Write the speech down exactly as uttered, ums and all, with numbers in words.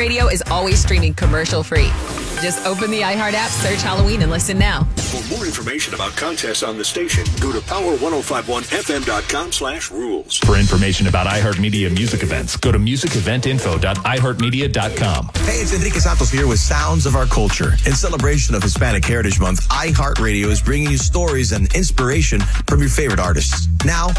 Radio is always streaming commercial-free. Just open the iHeart app, search Halloween, and listen now. For more information about contests on the station, go to power ten fifty-one f m dot com slash rules. For information about iHeartMedia music events, go to music event info dot i heart media dot com. Hey, it's Enrique Santos here with Sounds of Our Culture. In celebration of Hispanic Heritage Month, iHeartRadio is bringing you stories and inspiration from your favorite artists. Now,